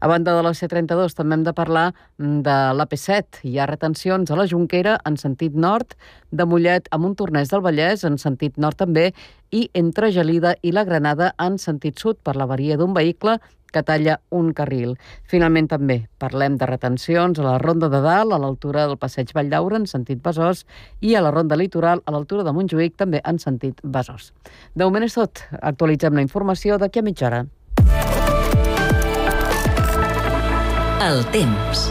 A banda de la C32 també hem de parlar de l'AP7. Hi ha retencions a la Jonquera en sentit nord, de Mollet a Montornès del Vallès en sentit nord també, i entre Gelida i la Granada en sentit sud per l'avaria d'un vehicle que talla un carril. Finalment també parlem de retencions a la Ronda de Dalt, a l'altura del Passeig Valldaura en sentit Besòs, i a la Ronda Litoral a l'altura de Montjuïc també en sentit Besòs. De moment és tot. Actualitzem la informació d'aquí a mitja hora. El temps.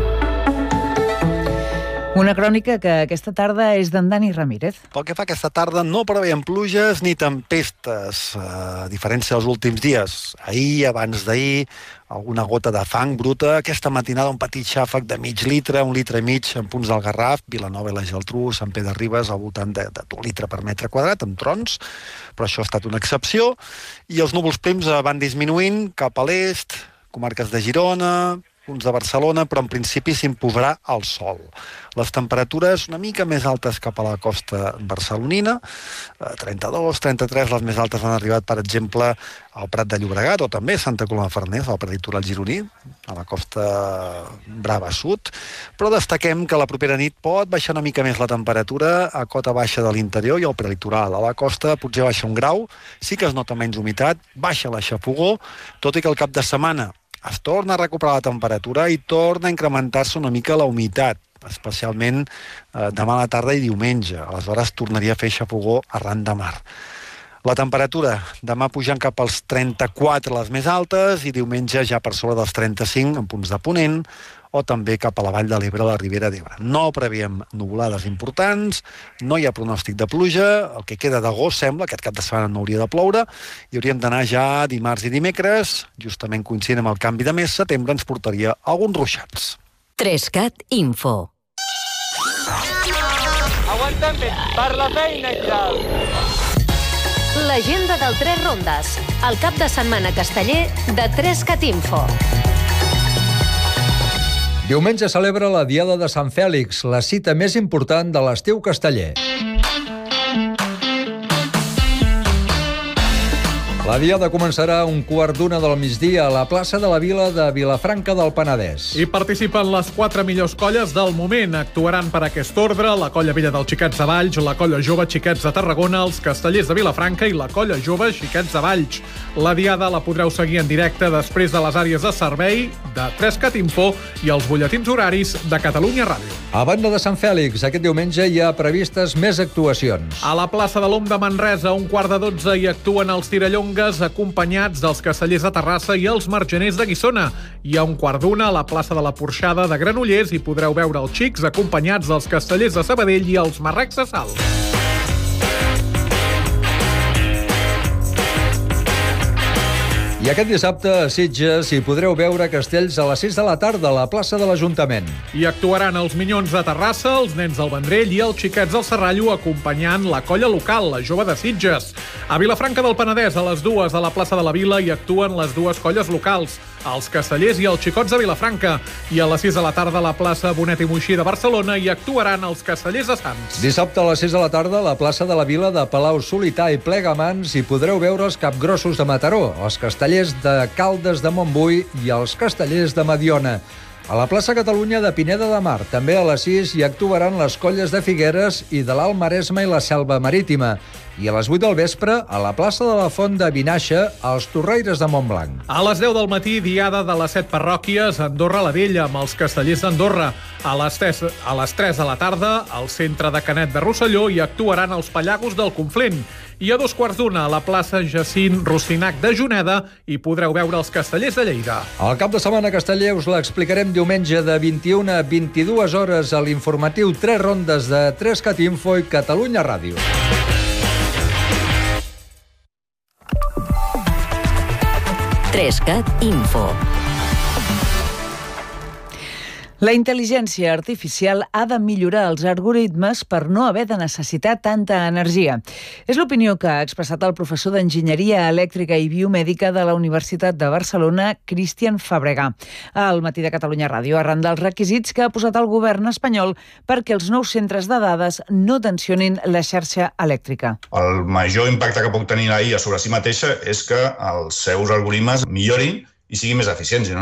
Una crònica que aquesta tarda és d'en Dani Ramírez. Pel que fa aquesta tarda no preveiem pluges ni tempestes, a diferència dels últims dies. Ahir, abans d'ahir, alguna gota de fang bruta. Aquesta matinada un petit xàfec de mig litre, 1,5 litres en punts del Garraf, Vilanova i la Geltrú, Sant Pere de Ribes, al voltant d'1 litre per metre quadrat, amb trons, però això ha estat una excepció. I els núvols prims van disminuint cap a l'est, comarques de Girona, punts de Barcelona, però en principi s'imposarà el sol. Les temperatures una mica més altes cap a la costa barcelonina, 32, 33, les més altes han arribat, per exemple, al Prat de Llobregat, o també a Santa Coloma de Farners, al prelitoral gironí, a la costa Brava Sud, però destaquem que la propera nit pot baixar una mica més la temperatura a cota baixa de l'interior i al prelitoral. A la costa potser baixa 1 grau, sí que es nota menys humitat, baixa la xafogor, tot i que el cap de setmana es torna a recuperar la temperatura i torna a incrementar-se una mica la humitat, especialment demà a la tarda i diumenge. Aleshores tornaria a fer xafogor arran de mar. La temperatura demà pujant cap als 34 les més altes i diumenge ja per sobre dels 35 en punts de Ponent o també cap a la Vall de l'Ebre, a la Ribera d'Ebre. No preveiem nuvolades importants, no hi ha pronòstic de pluja, el que queda d'agost sembla, aquest cap de setmana no hauria de ploure, i hauríem d'anar ja dimarts i dimecres, justament coincidint amb el canvi de mes, setembre ens portaria alguns ruixats. 3CAT Info. Aguanta'm bé, per la feina i tal. L'agenda del 3 Rondes, el cap de setmana casteller de 3CAT Info. Diumenge celebra la Diada de Sant Fèlix, la cita més important de l'estiu casteller. La Diada començarà a 1:15 del migdia a la plaça de la Vila de Vilafranca del Penedès. Hi participen les 4 millors colles del moment. Actuaran per aquest ordre la Colla Vella dels Xiquets de Valls, la Colla Jove Xiquets de Tarragona, els Castellers de Vilafranca i la Colla Jove Xiquets de Valls. La Diada la podreu seguir en directe després de les àrees de servei de 3CAT Info i els butlletins horaris de Catalunya Ràdio. A banda de Sant Fèlix, aquest diumenge hi ha previstes més actuacions. A la plaça de l'Om de Manresa, a 11:45, hi actuen els Tirallongues acompanyats dels Castellers de Terrassa i els Margeners de Guissona. I a 1:15 a la plaça de la Porxada de Granollers hi podreu veure els Xics acompanyats dels Castellers de Sabadell i els Marrecs de Salt. I aquest dissabte a Sitges hi podreu veure castells a les 6 de la tarda a la plaça de l'Ajuntament. Hi actuaran els Minyons de Terrassa, els Nens del Vendrell i els Xiquets del Serrallo acompanyant la colla local, la Jove de Sitges. A Vilafranca del Penedès, a les 2 a la plaça de la Vila hi actuen les dues colles locals, els Castellers i els Xicots de Vilafranca. I a les 6 de la tarda a la plaça Bonet i Moixí de Barcelona hi actuaran els Castellers de Sants. Dissabte a les 6 de la tarda a la plaça de la Vila de Palau-solità i Plegamans hi podreu veure els capgrossos de Mataró, els Castellers de Caldes de Montbui i els Castellers de Mediona. A la plaça Catalunya de Pineda de Mar, també a les 6 hi actuaran les colles de Figueres i de l'Alt Maresme i la Selva Marítima. I a les 8 del vespre, a la plaça de la Font de Vinaixa, els Torreires de Montblanc. A les 10 del matí, diada de les 7 parròquies a Andorra la Vella, amb els Castellers d'Andorra. A les 3 de la tarda, al centre de Canet de Rosselló, hi actuaran els Pallagos del Conflent. I a 2:15, a la plaça Jacint Rosinac de Juneda, hi podreu veure els Castellers de Lleida. El cap de setmana casteller us l'explicarem diumenge de 21 a 22 hores a l'informatiu 3 Rondes de 3CAT Info i Catalunya Ràdio. Trescat Info. La intel·ligència artificial ha de millorar els algoritmes per no haver de necessitar tanta energia. És l'opinió que ha expressat el professor d'Enginyeria Elèctrica i Biomèdica de la Universitat de Barcelona, Cristian Fàbrega, al Matí de Catalunya Ràdio, arran dels requisits que ha posat el govern espanyol perquè els nous centres de dades no tensionin la xarxa elèctrica. El major impacte que pot tenir la IA sobre si mateixa és que els seus algoritmes millorin i siguin més eficients.